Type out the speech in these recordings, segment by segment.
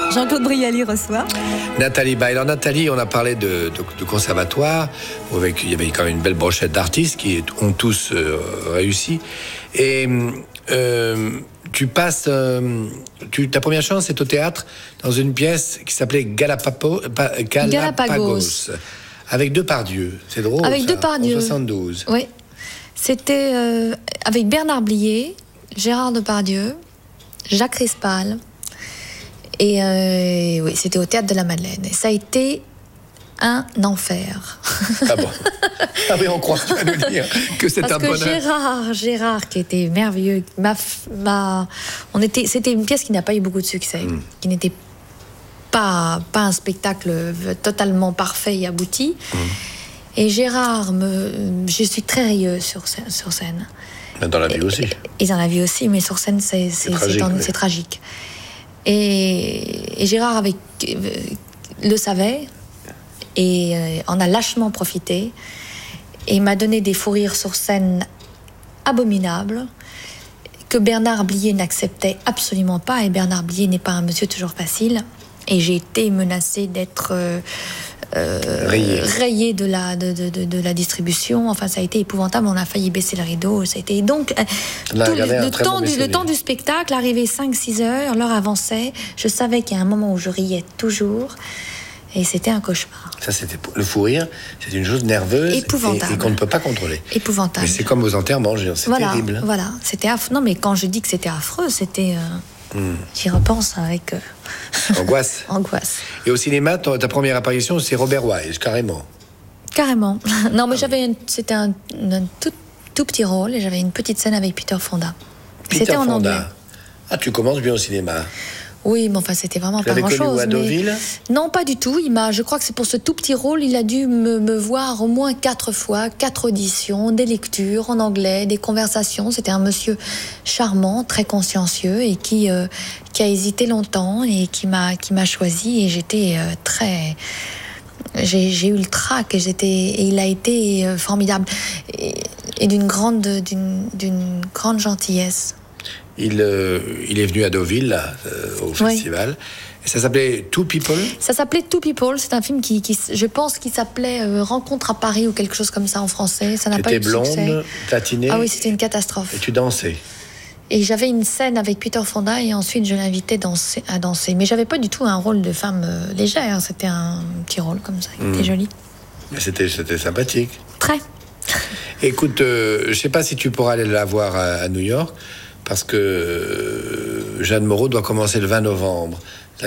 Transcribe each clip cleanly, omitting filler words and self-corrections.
Jean-Claude Brialy reçoit Nathalie Baye. Alors Nathalie, on a parlé de conservatoire, il y avait quand même une belle brochette d'artistes qui ont tous réussi. Et tu passes, ta première chance c'est au théâtre dans une pièce qui s'appelait Galapagos. Avec Depardieu. C'est drôle. Avec ça, Depardieu. En 72. Oui. C'était avec Bernard Blier, Gérard Depardieu, Jacques Rispal. Et oui, c'était au Théâtre de la Madeleine. Et ça a été un enfer. Ah bon? Ah oui, on croit que tu vas nous dire que c'est un bonheur. Parce que Gérard, qui était merveilleux, c'était une pièce qui n'a pas eu beaucoup de succès, qui n'était pas un spectacle totalement parfait et abouti. Et Gérard, je suis très rieuse sur scène. Dans la vie aussi. Et dans la vie aussi, mais sur scène, c'est tragique. Et Gérard le savait et en a lâchement profité et m'a donné des fous rires sur scène abominables que Bernard Blier n'acceptait absolument pas. Et Bernard Blier n'est pas un monsieur toujours facile. Et j'ai été menacée d'être rayée de la distribution. Enfin, ça a été épouvantable. On a failli baisser le rideau. Ça a été donc le temps du spectacle, arrivé 5-6 heures, l'heure avançait. Je savais qu'il y a un moment où je riais toujours. Et c'était un cauchemar. Ça, c'était le fou rire. C'est une chose nerveuse épouvantable. Et qu'on ne peut pas contrôler. Épouvantable. Mais c'est comme aux enterrements, c'est terrible. Voilà, c'était affreux. Non, mais quand je dis que c'était affreux, c'était... J'y repense avec... Angoisse. Angoisse. Et au cinéma, ta première apparition, c'est Robert Wise, carrément. Carrément. Non, mais c'était un tout petit rôle et j'avais une petite scène avec Peter Fonda. C'était en anglais. Ah, tu commences bien au cinéma. Oui, mais enfin, c'était vraiment pas grand-chose. Tu l'avais connu à Deauville ? Non, pas du tout. Je crois que c'est pour ce tout petit rôle, il a dû me voir au moins 4 fois, 4 auditions, des lectures en anglais, des conversations. C'était un monsieur charmant, très consciencieux et qui a hésité longtemps et qui m'a choisi. Et j'étais très... J'ai eu le trac et il a été formidable et d'une grande gentillesse. Il est venu à Deauville, là, au festival. Et ça s'appelait Two People ? Ça s'appelait Two People. C'est un film qui je pense, qui s'appelait Rencontre à Paris ou quelque chose comme ça en français. Ça n'a pas eu de succès. Tu étais blonde, platinée. Ah oui, c'était une catastrophe. Et tu dansais. Et j'avais une scène avec Peter Fonda et ensuite je l'invitais à danser. Mais j'avais pas du tout un rôle de femme légère. C'était un petit rôle comme ça. Il était joli. Mais c'était sympathique. Très. Écoute, je sais pas si tu pourras aller la voir à New York. Parce que Jeanne Moreau doit commencer le 20 novembre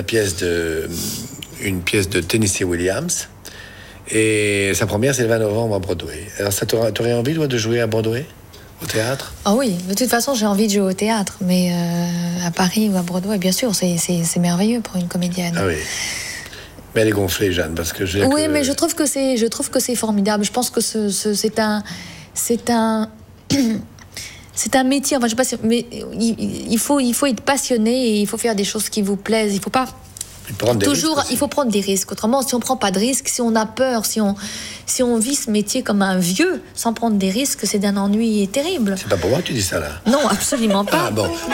une pièce de Tennessee Williams. Et sa première, c'est le 20 novembre à Broadway. Alors, t'aurais envie, toi, de jouer à Broadway, au théâtre ? Ah oui, de toute façon, j'ai envie de jouer au théâtre. Mais à Paris ou à Broadway, bien sûr, c'est merveilleux pour une comédienne. Ah oui. Mais elle est gonflée, Jeanne, parce que Oui, mais je trouve que c'est formidable. Je pense que c'est un métier, enfin, je sais pas si, mais il faut être passionné et il faut faire des choses qui vous plaisent. Il faut pas il faut prendre des risques. Autrement, si on prend pas de risques, si on a peur, si on vit ce métier comme un vieux sans prendre des risques, c'est d'un ennui terrible. C'est pas pour moi que tu dis ça là. Non, absolument pas. Ah bon.